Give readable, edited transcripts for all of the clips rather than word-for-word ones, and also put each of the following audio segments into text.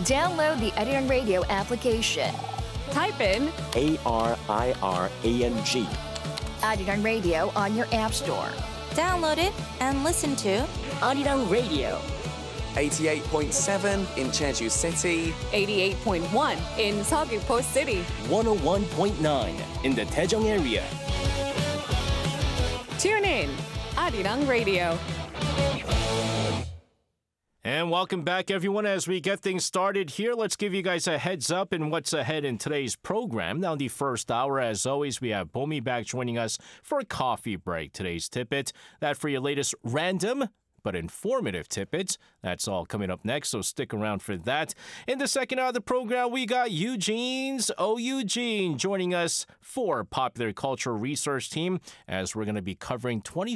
Download the Arirang Radio application. Type in ARIRANG. Arirang Radio on your app store. Download it and listen to Arirang Radio. 88.7 in Jeju City, 88.1 in Seogwipo City, 101.9 in the Daejeong area. Tune in, Arirang Radio. And welcome back, everyone. As we get things started here, let's give you guys a heads up in what's ahead in today's program. Now, in the first hour, as always, we have Bomi back joining us for a coffee break. Today's tidbit, that for your latest random but informative tidbits. That's all coming up next, so stick around for that. In the second hour of the program, we got Eugene's Eugene joining us for Popular Culture Research Team, as we're going to be covering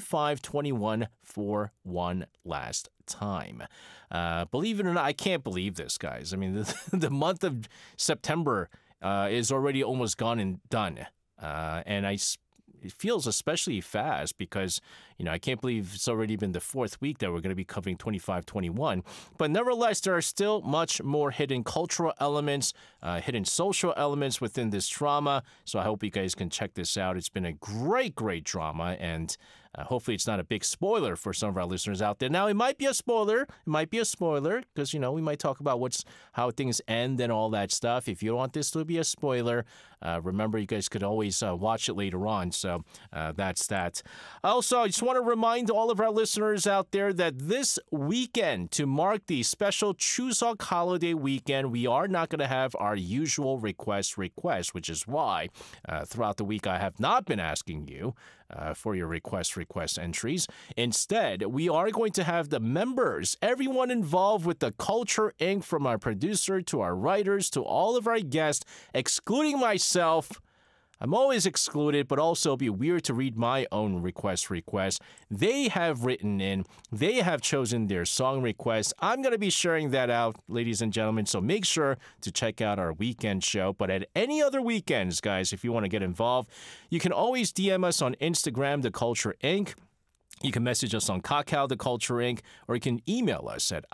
2521 for one last time. Believe it or not, I can't believe this, guys. I mean, the month of September is already almost gone and done. And it feels especially fast because, I can't believe it's already been the fourth week that we're going to be covering 2521. But nevertheless, there are still much more hidden cultural elements, hidden social elements within this drama. So I hope you guys can check this out. It's been a great, great drama, and hopefully it's not a big spoiler for some of our listeners out there. Now, it might be a spoiler. It might be a spoiler because, we might talk about how things end and all that stuff. If you don't want this to be a spoiler, remember, you guys could always watch it later on. So that's that. Also, I just want to remind all of our listeners out there that this weekend, to mark the special Chuseok holiday weekend, we are not going to have our usual request, which is why throughout the week I have not been asking you for your request entries. Instead, we are going to have the members, everyone involved with the Culture Inc., from our producer to our writers to all of our guests, excluding myself. I'm always excluded, but also it'll be weird to read my own requests. They have written in, they have chosen their song requests. I'm going to be sharing that out, ladies and gentlemen, so make sure to check out our weekend show. But at any other weekends, guys, if you want to get involved, you can always DM us on Instagram, The Culture Inc., You can message us on Kakao, The Culture Inc., or you can email us at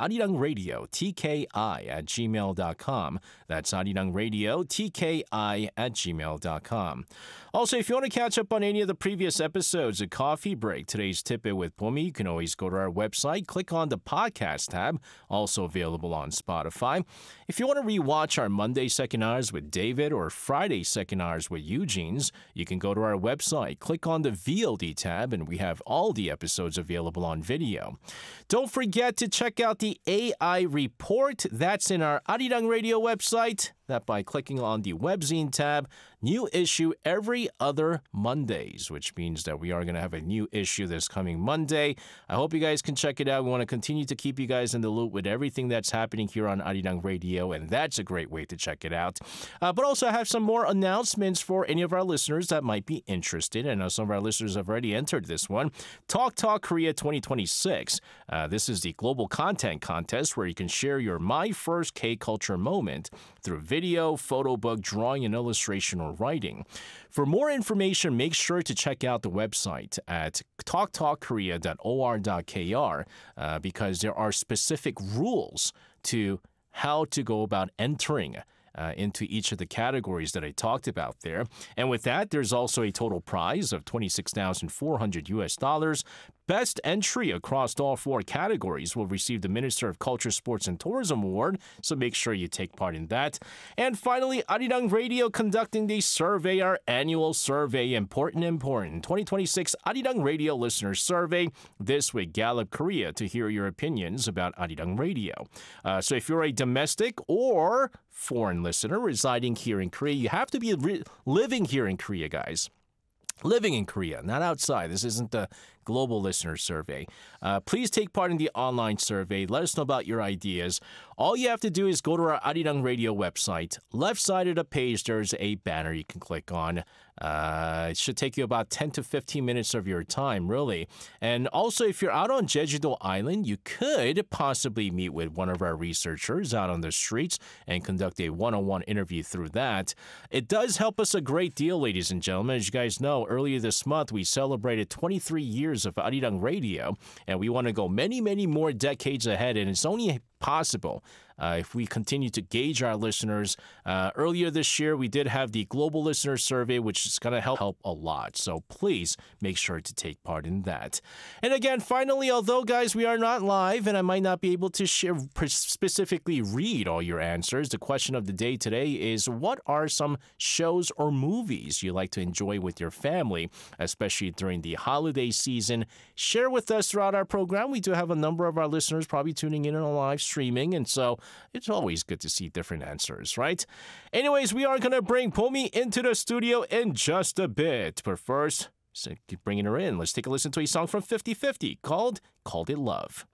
arirangradiotki@gmail.com. That's arirangradiotki@gmail.com. Also, if you want to catch up on any of the previous episodes of Coffee Break, today's Tidbit with Bomi, you can always go to our website, click on the podcast tab, also available on Spotify. If you want to rewatch our Monday Second Hours with David or Friday Second Hours with Eugene's, you can go to our website, click on the VOD tab, and we have all the episodes available on video. Don't forget to check out the AI report. That's in our Arirang Radio website. That by clicking on the webzine tab. New issue every other Mondays, which means that we are going to have a new issue this coming Monday. I hope you guys can check it out. We want to continue to keep you guys in the loop with everything that's happening here on Arirang Radio, and that's a great way to check it out. But also, I have some more announcements for any of our listeners that might be interested. I know some of our listeners have already entered this one. Talk Korea 2026. This is the global content contest where you can share your My First K-Culture moment through video, photo book, drawing, and illustration or writing. For more information, make sure to check out the website at talktalkkorea.or.kr because there are specific rules to how to go about entering into each of the categories that I talked about there. And with that, there's also a total prize of $26,400. Best entry across all four categories will receive the Minister of Culture, Sports, and Tourism Award, so make sure you take part in that. And finally, Arirang Radio conducting the survey, our annual survey, important, 2026 Arirang Radio Listener Survey, this with Gallup Korea, to hear your opinions about Arirang Radio. So if you're a domestic or foreign listener residing here in Korea, you have to be living here in Korea, guys. Living in Korea, not outside. This isn't the global listener survey. Please take part in the online survey. Let us know about your ideas. All you have to do is go to our Arirang Radio website. Left side of the page, there's a banner you can click on. It should take you about 10 to 15 minutes of your time, really. And also, if you're out on Jeju-do Island, you could possibly meet with one of our researchers out on the streets and conduct a one-on-one interview through that. It does help us a great deal, ladies and gentlemen. As you guys know, earlier this month, we celebrated 23 years of Arirang Radio, and we want to go many, many more decades ahead, and it's only possible. If we continue to gauge our listeners, earlier this year we did have the Global Listener Survey, which is going to help a lot. So please make sure to take part in that. And again, finally, although, guys, we are not live and I might not be able to specifically read all your answers, the question of the day today is, what are some shows or movies you like to enjoy with your family, especially during the holiday season? Share with us throughout our program. We do have a number of our listeners probably tuning in on live streaming, and so it's always good to see different answers, right? Anyways, we are going to bring Bomi into the studio in just a bit. But first, keep bringing her in. Let's take a listen to a song from 50/50 called Called It Love.